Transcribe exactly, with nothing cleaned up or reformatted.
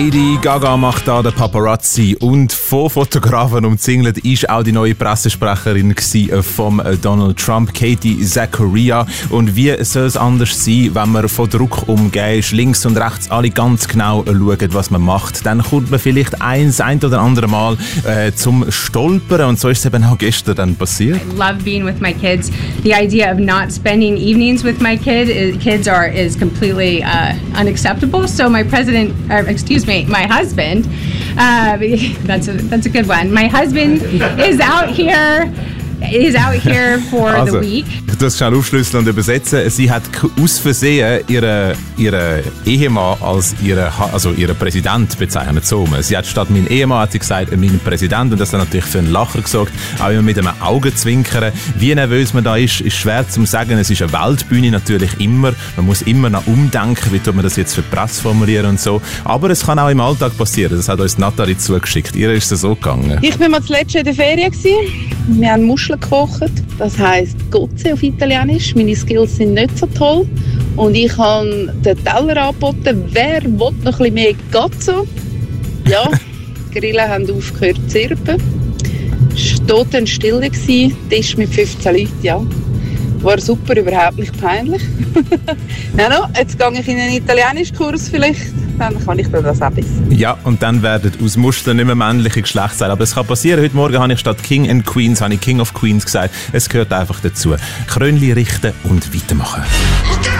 Lady Gaga macht da den Paparazzi und von Fotografen umzingelt ist auch die neue Pressesprecherin von Donald Trump, Katie Zachariah. Und wie soll es anders sein, wenn man von Druck umgeben ist, links und rechts alle ganz genau schauen, was man macht. Dann kommt man vielleicht eins, ein oder andere Mal äh, zum Stolpern und so ist es eben auch gestern dann passiert. I love being with my kids. The idea of not spending evenings with my kid is, kids are is completely uh, unacceptable. So my president, or excuse me, my husband, uh, that's a that's a good one. My husband is out here. Is out here for also, the week. Ich muss schnell aufschlüsseln und übersetzen. Sie hat aus Versehen ihren ihre Ehemann als ihren also ihre Präsident bezeichnet. So. Sie hat statt mein Ehemann hat sie gesagt, mein Präsident. Und das hat natürlich für einen Lacher gesorgt. Auch immer mit einem Augenzwinkern. Wie nervös man da ist, ist schwer zu sagen. Es ist eine Weltbühne natürlich immer. Man muss immer noch umdenken, wie tut man das jetzt für die Presse formulieren und so. Aber es kann auch im Alltag passieren. Das hat uns Nathalie zugeschickt. Ihr ist es so gegangen. Ich war mal zuletzt in der Ferien. Wir haben Muscheln gekocht, das heisst Gozze auf Italienisch. Meine Skills sind nicht so toll und ich habe den Teller angeboten. Wer will noch ein bisschen mehr Gozzo? Ja, die Grillen haben aufgehört zu zirpen. Es war totenstill, Tisch mit fünfzehn Leuten, ja. War super, überhaupt nicht peinlich. Ja, no, jetzt gehe ich in einen Italienischkurs vielleicht. Dann kann ich das auch besser. Ja, und dann werden aus Mustern nicht mehr männliche Geschlechtsteile. Aber es kann passieren. Heute Morgen habe ich statt King and Queens habe ich King of Queens gesagt. Es gehört einfach dazu. Krönli richten und weitermachen.